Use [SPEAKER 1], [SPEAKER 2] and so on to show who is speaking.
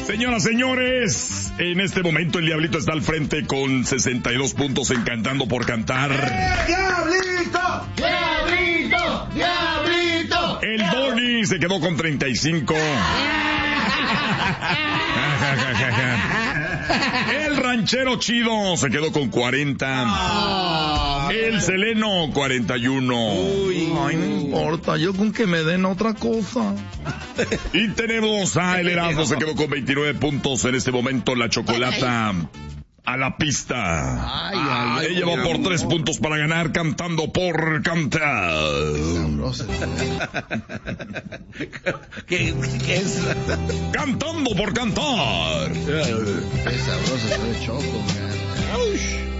[SPEAKER 1] Señoras, señores, en este momento el Diablito está al frente con 62 puntos en Cantando por Cantar.
[SPEAKER 2] ¡Diablito! ¡Diablito! ¡Diablito!
[SPEAKER 1] El Doggy se quedó con 35. El Ranchero Chido se quedó con 40. El Seleno, 41.
[SPEAKER 3] Ay, no importa, yo con que me den otra cosa.
[SPEAKER 1] Y tenemos a El Erasmo, se quedó con 29 puntos en este momento. La Chocolata a la pista. Ella va por 3 puntos para ganar Cantando por Cantar.
[SPEAKER 3] ¿Qué es?
[SPEAKER 1] Cantando por Cantar.
[SPEAKER 2] Qué sabroso se ve Choco, man.